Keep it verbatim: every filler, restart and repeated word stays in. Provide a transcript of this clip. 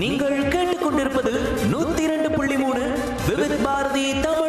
நீங்கள் கேட்டுக்கொண்டிருப்பது நூத்தி இரண்டு புள்ளி மூணு விவித் பாரதி தமிழ்